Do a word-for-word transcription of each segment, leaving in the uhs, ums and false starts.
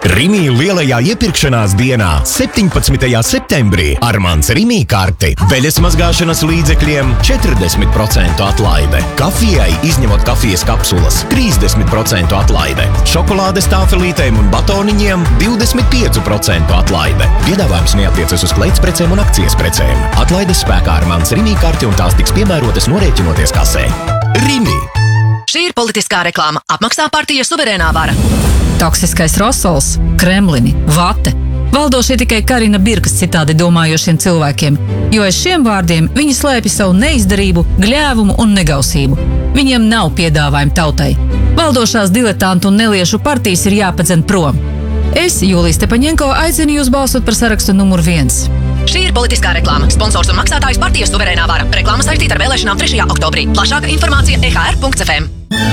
Rimī lielajā iepirkšanās dienā, septiņpadsmitajā septembrī, ar mans Rimī karti. Veļas mazgāšanas līdzekļiem četrdesmit procentu atlaide. Kafijai, izņemot kafijas kapsulas, trīsdesmit procentu atlaide. Šokolādes tāfelītēm un batoniņiem divdesmit pieci procenti atlaide. Piedāvājums neatiecas uz kleitsprecēm un akcijas precēm. Atlaides spēkā ar mans Rimī karti un tās tiks piemērotas norēķinoties kasē. Rimī! Šī ir politiskā reklāma. Apmaksā partija Suverēnā vara. Toksiskais rosols, kremlini, vate. Valdošie tikai Karina Birkas citādi domājošiem cilvēkiem, jo aiz šiem vārdiem viņi slēpj savu neizdarību, gļēvumu un negausību. Viņiem nav piedāvājumu tautai. Valdošās diletantu un neliešu partijas ir jāpadzen prom. Es, Jūlija Stepaņenko, aicinu jūs balsot par sarakstu numur viens. Šī ir politiskā reklāma. Sponsors un maksātājs partija Suverēnā vara. Reklāma saistīta ar vēlēšanām trešajā oktobrī. Plašāka информация e ха эр точка эф эм.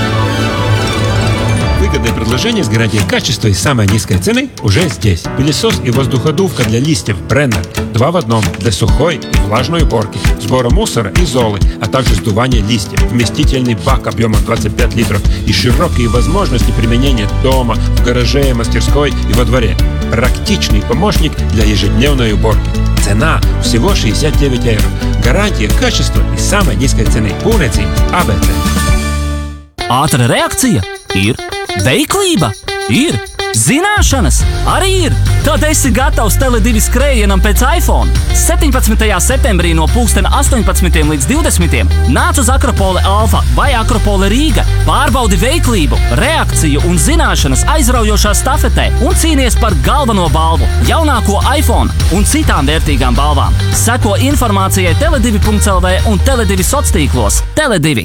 Выгодное предложение с гарантией качества и самой низкой цены уже здесь. Пылесос и воздуходувка для листьев Бреннер. Два в одном. Для сухой и влажной уборки, сбора мусора и золы, а также сдувания листьев. Вместительный бак объемом двадцать пять литров и широкие возможности применения дома, в гараже, мастерской и во дворе. Практичный помощник для ежедневной уборки. Цена всего шестьдесят девять евро. Гарантия качества и самой низкой цены. Pūneci A B C. Ātra reakcija ir, veiklība ir, zināšanas arī ir. Tad esi gatavs Tele divi skrējienam pēc iPhone. septiņpadsmitajā septembrī no pulkstena astoņpadsmitiem līdz divdesmitiem nāc uz Akropole Alfa vai Akropole Rīga. Pārbaudi veiklību, reakciju un zināšanas aizraujošā stafetē un cīnies par galveno balvu, jaunāko iPhone un citām vērtīgām balvām. Seko informācijai tele divi punkts el vē un Tele divi soc tīklos. Tele divi.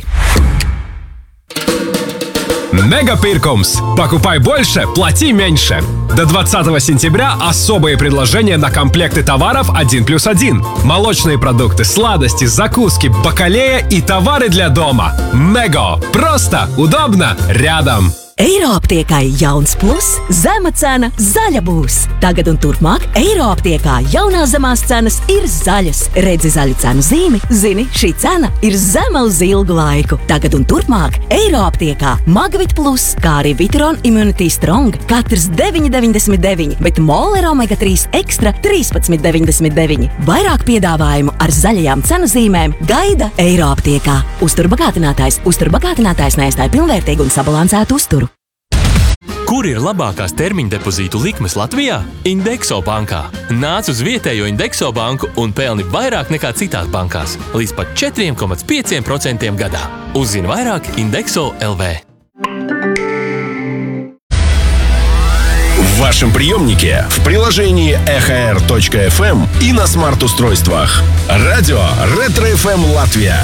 Мегапиркомс. Покупай больше, плати меньше. До двадцатого сентября особые предложения на комплекты товаров один плюс один. Молочные продукты, сладости, закуски, бакалея и товары для дома. Мего. Просто, удобно, рядом. Eiroaptiekai jauns plus, zema cena, zaļa būs. Tagad un turpmāk Eiroaptiekā jaunās zemās cenas ir zaļas. Redzi zaļu cenu zīmi, zini, šī cena ir zema uz ilgu laiku. Tagad un turpmāk Eiroaptiekā Magvit plus, kā arī Vitron Immunity Strong, katrs deviņi deviņdesmit deviņi, bet Moler Omega trīs Extra trīspadsmit deviņdesmit deviņi. Vairāk piedāvājumu ar zaļajām cenu zīmēm gaida Eiroaptiekā. Uzturbagātinātājs, uzturbagātinātājs neaizstāja pilnvērtīgu un sabalansētu uzturu. Kur ir labākās termiņa depozītu likmes Latvijā? Indexo bankā. Nāc uz vietējo Indexo banku un pelni vairāk nekā citās bankās. Līdz pat četri komats pieci procenti gadā. Uzzini vairāk Indexo точка эл ве. В вашем приемнике, в приложении e ха эр точка эф эм и на смарт-устройствах. Радио Ретро эф эм Латвия.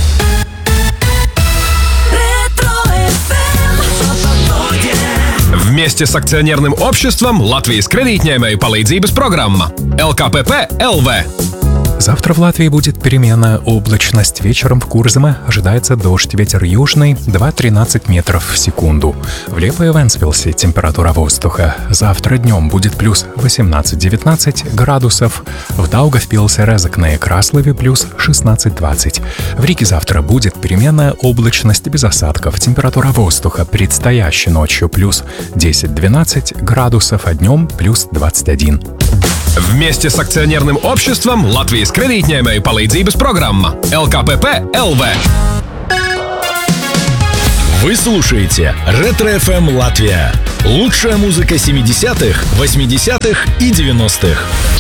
Вместе с акционерным обществом Латвijas кредитņēmēju palīdzības программа эл ка пэ пэ эл вэ. Завтра в Латвии будет переменная облачность. Вечером в Курзаме ожидается дождь, ветер южный два-тринадцать метров в секунду. В Лепое Венспилсе температура воздуха завтра днем будет плюс восемнадцать-девятнадцать градусов. В Даугавпилсе Резекне и Краслове плюс шестнадцать-двадцать. В Риге завтра будет переменная облачность без осадков. Температура воздуха предстоящей ночью плюс десять-двенадцать градусов, а днем плюс двадцать один. Вместе с акционерным обществом Латвijas кредитņēmēju palīdzības программа эл ка пэ пэ эл вэ. Вы слушаете Ретро эф эм Латвия. Лучшая музыка семидесятых, восьмидесятых и девяностых.